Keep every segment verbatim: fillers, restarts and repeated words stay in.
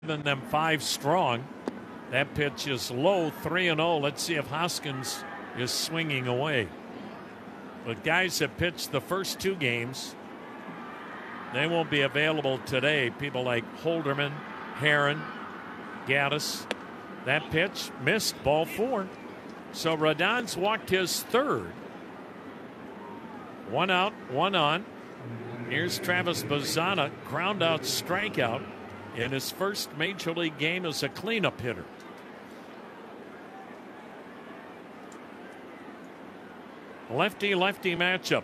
Giving them five strong. That pitch is low, three and oh. Let's see if Hoskins is swinging away. But guys that pitched the first two games, they won't be available today. People like Holderman, Heron, Gaddis. That pitch missed, ball four. So Rodon's walked his third. One out, one on. Here's Travis Bazzana, ground out strikeout in his first major league game as a cleanup hitter. Lefty-lefty matchup.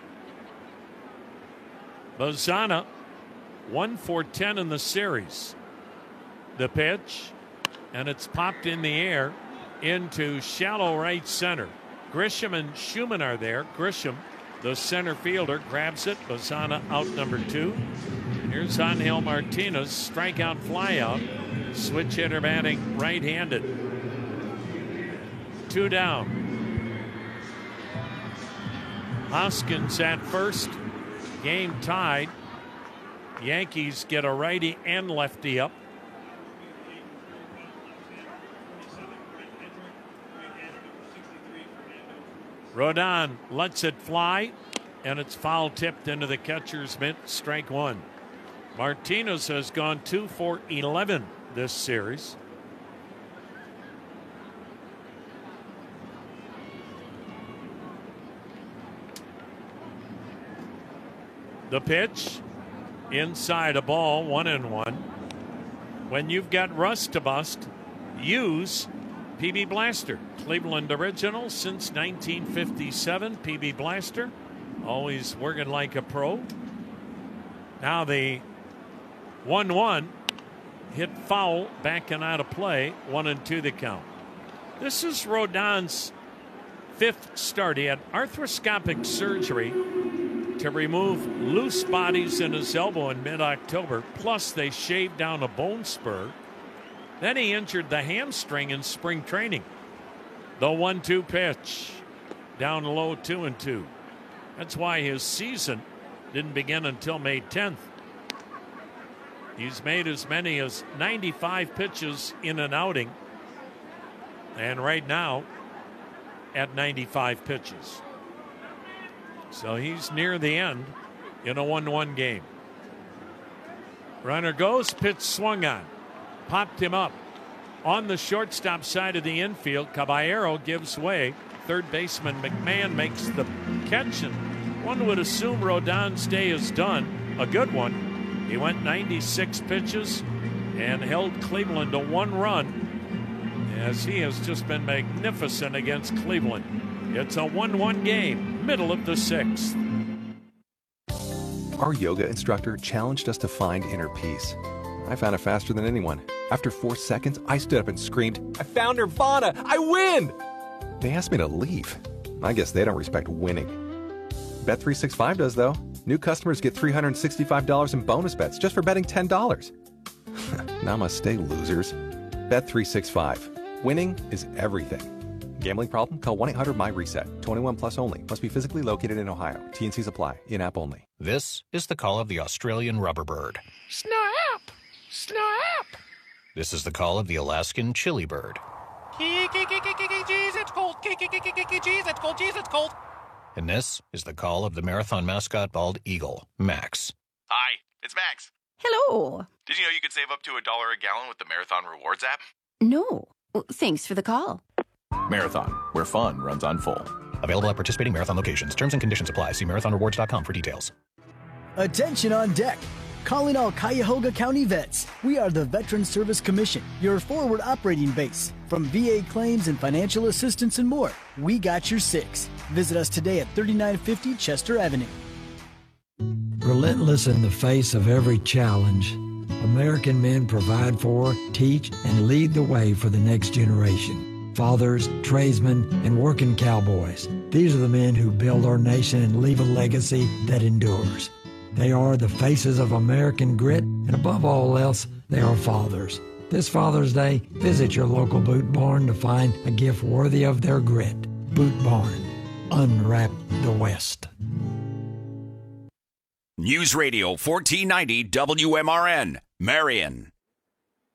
Bazzana, one for ten in the series. The pitch, and it's popped in the air into shallow right center. Grisham and Schumann are there. Grisham, the center fielder, grabs it. Bazzana out number two. Here's Angel Martinez, strikeout flyout. Switch hitter batting right-handed. Two down. Hoskins at first. Game tied. Yankees get a righty and lefty up. Rodon lets it fly, and it's foul tipped into the catcher's mitt. Strike one. Martinez has gone two for eleven this series. The pitch, inside a ball, one and one. When you've got rust to bust, use P B Blaster. Cleveland original since nineteen fifty-seven. P B Blaster, always working like a pro. Now the one one hit foul, backing out of play. One and two the count. This is Rodon's fifth start. He had arthroscopic surgery to remove loose bodies in his elbow in mid-October. Plus, they shaved down a bone spur. Then he injured the hamstring in spring training. The one two pitch. Down low, two and two. That's why his season didn't begin until May tenth. He's made as many as ninety-five pitches in an outing. And right now, at ninety-five pitches. So he's near the end in a one one game. Runner goes, pitch swung on. Popped him up. On the shortstop side of the infield, Caballero gives way. Third baseman McMahon makes the catch, and one would assume Rodon's day is done. A good one. He went ninety-six pitches and held Cleveland to one run, as he has just been magnificent against Cleveland. It's a one one game, middle of the sixth. Our yoga instructor challenged us to find inner peace. I found it faster than anyone. After four seconds, I stood up and screamed, "I found Nirvana! I win!" They asked me to leave. I guess they don't respect winning. Bet three sixty-five does, though. New customers get three hundred sixty-five dollars in bonus bets just for betting ten dollars. Namaste, losers. Bet three sixty-five. Winning is everything. Gambling problem? Call one eight hundred my reset. twenty-one plus only. Must be physically located in Ohio. T and Cs apply. In-app only. This is the call of the Australian rubber bird. Snap! Snap! This is the call of the Alaskan chili bird. Jeez, it's cold. Jeez, it's cold. Jeez, it's cold. And this is the call of the marathon mascot bald eagle, Max. Hi, it's Max. Hello. Did you know you could save up to a dollar a gallon with the Marathon Rewards app? No. Thanks for the call. Marathon, where fun runs on full. Available at participating Marathon locations. Terms and conditions apply. See marathon rewards dot com for details. Attention on deck. Calling all Cuyahoga County vets. We are the Veterans Service Commission, your forward operating base. From V A claims and financial assistance and more, we got your six. Visit us today at thirty-nine fifty Chester Avenue. Relentless in the face of every challenge, American men provide for, teach, and lead the way for the next generation. Fathers, tradesmen, and working cowboys. These are the men who build our nation and leave a legacy that endures. They are the faces of American grit, and above all else, they are fathers. This Father's Day, visit your local Boot Barn to find a gift worthy of their grit. Boot Barn. Unwrap the West. News Radio fourteen ninety W M R N, Marion.